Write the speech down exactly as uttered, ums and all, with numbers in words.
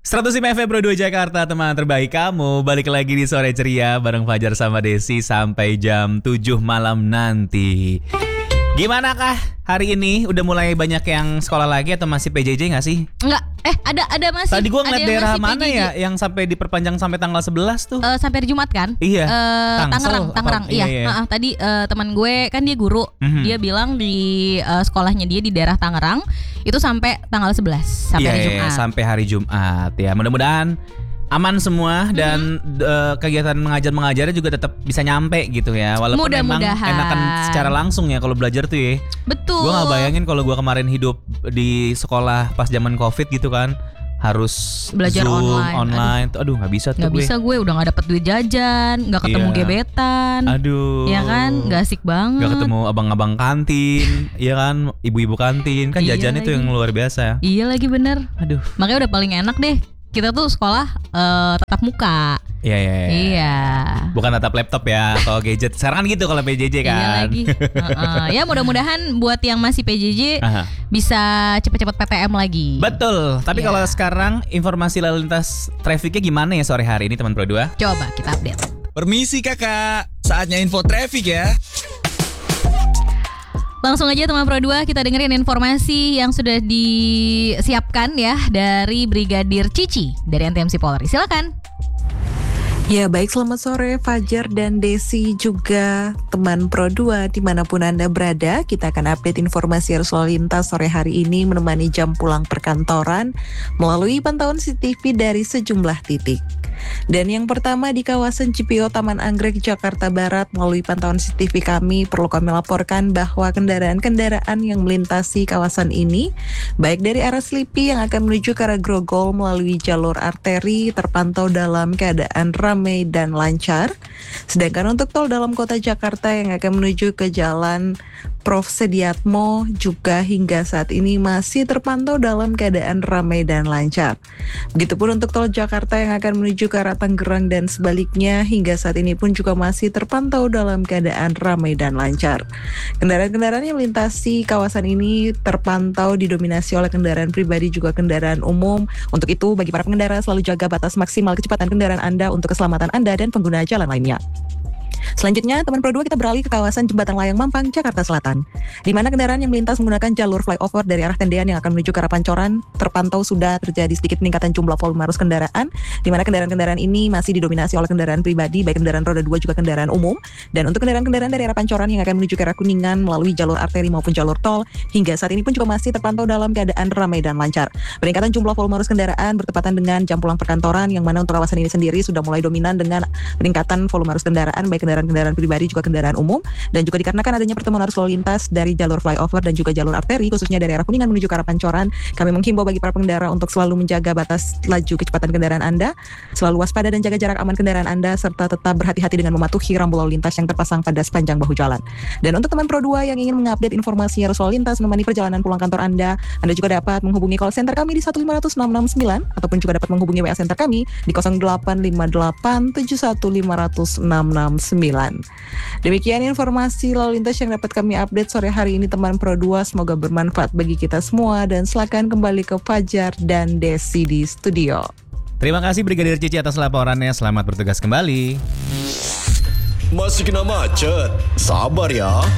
seratus lima F M Pro dua Jakarta, teman terbaik kamu. Balik lagi di Sore Ceria bareng Fajar sama Desi sampai jam tujuh malam nanti. Gimana kah hari ini? Udah mulai banyak yang sekolah lagi atau masih P J J gak sih? Enggak, eh ada ada masih. Tadi gue ngeliat daerah mana P J J. ya yang sampai diperpanjang sampai tanggal sebelas tuh? Uh, sampai hari Jumat kan? Iya. Uh, Tangsel Tangerang, apa? Tangerang. Iya, Iya. iya. Uh, uh, tadi uh, teman gue kan dia guru, Mhm. dia bilang di uh, sekolahnya dia di daerah Tangerang itu sampai tanggal sebelas sampai Iya, hari iya, Jumat. sampai hari Jumat ya. Mudah-mudahan aman semua dan uh, kegiatan mengajar-mengajarnya juga tetap bisa nyampe gitu ya. Walaupun memang Mudah-mudahan. enakan secara langsung ya kalau belajar tuh ya. Betul. Gue gak bayangin kalau gue kemarin hidup di sekolah pas zaman Covid gitu kan, harus Belajar Zoom, online. online. Aduh, aduh gak bisa tuh Nggak gue. bisa gue udah nggak dapet duit jajan, nggak ketemu Iya. gebetan, Aduh. ya kan, nggak asik banget. Gak ketemu abang-abang kantin, iya kan, ibu-ibu kantin. Kan Iya jajan itu lagi. yang luar biasa. Iya lagi bener. Aduh. Makanya udah paling enak deh. Kita tuh sekolah uh, tatap muka. Iya, iya, iya. Iya. Bukan tatap laptop ya, kalau gadget. Sekarang kan gitu kalau P J J kan. Iya lagi. Uh-uh. Ya mudah-mudahan buat yang masih P J J Aha. bisa cepet-cepet P T M lagi. Betul. Tapi Iya. kalau sekarang informasi lalu lintas trafficnya gimana ya sore hari ini teman Pro dua? Coba kita update. Permisi kakak, saatnya info traffic ya. Langsung aja teman Pro dua kita dengerin informasi yang sudah disiapkan ya dari Brigadir Cici dari N T M C Polri. Silakan. Ya baik, selamat sore Fajar dan Desi juga teman Pro dua dimanapun Anda berada. Kita akan update informasi arus lalu lintas sore hari ini menemani jam pulang perkantoran melalui pantauan C C T V dari sejumlah titik. Dan yang pertama di kawasan C P O Taman Anggrek Jakarta Barat, melalui pantauan C C T V kami perlu kami laporkan bahwa kendaraan-kendaraan yang melintasi kawasan ini baik dari arah Slipi yang akan menuju ke arah Grogol melalui jalur arteri terpantau dalam keadaan ramai dan lancar. Sedangkan untuk tol dalam kota Jakarta yang akan menuju ke jalan Prof Sediatmo juga hingga saat ini masih terpantau dalam keadaan ramai dan lancar. Begitupun untuk tol Jakarta yang akan menuju ke arah Tangerang dan sebaliknya hingga saat ini pun juga masih terpantau dalam keadaan ramai dan lancar. Kendaraan-kendaraan yang melintasi kawasan ini terpantau didominasi oleh kendaraan pribadi juga kendaraan umum. Untuk itu bagi para pengendara selalu jaga batas maksimal kecepatan kendaraan Anda untuk keselamatan Anda dan pengguna jalan lainnya. Selanjutnya, teman Pro dua kita beralih ke kawasan Jembatan Layang Mampang, Jakarta Selatan, di mana kendaraan yang melintas menggunakan jalur flyover dari arah Tendean yang akan menuju ke arah Pancoran terpantau sudah terjadi sedikit peningkatan jumlah volume arus kendaraan, di mana kendaraan-kendaraan ini masih didominasi oleh kendaraan pribadi, baik kendaraan roda dua juga kendaraan umum. Dan untuk kendaraan-kendaraan dari arah Pancoran yang akan menuju ke arah Kuningan melalui jalur arteri maupun jalur tol, hingga saat ini pun juga masih terpantau dalam keadaan ramai dan lancar. Peningkatan jumlah volume arus kendaraan bertepatan dengan jam pulang perkantoran, yang mana untuk kawasan ini sendiri sudah mulai dominan dengan peningkatan volume arus kendaraan, baik kendaraan-kendaraan pribadi juga kendaraan umum, dan juga dikarenakan adanya pertemuan arus lalu lintas dari jalur flyover dan juga jalur arteri khususnya dari arah Kuningan menuju ke arah Pancoran, kami menghimbau bagi para pengendara untuk selalu menjaga batas laju kecepatan kendaraan Anda, selalu waspada dan jaga jarak aman kendaraan Anda, serta tetap berhati-hati dengan mematuhi rambu lalu lintas yang terpasang pada sepanjang bahu jalan. Dan untuk teman Pro dua yang ingin mengupdate informasi arus lalu lintas menemani perjalanan pulang kantor Anda, Anda juga dapat menghubungi call center kami di satu lima nol nol enam enam sembilan ataupun juga dapat menghubungi W A center kami di nol delapan lima delapan tujuh satu lima nol enam enam sembilan. Demikian informasi lalu lintas yang dapat kami update sore hari ini teman Pro dua, semoga bermanfaat bagi kita semua dan silakan kembali ke Fajar dan Desi di studio. Terima kasih Brigadir Cici atas laporannya. Selamat bertugas kembali. Masih kena macet, sabar ya.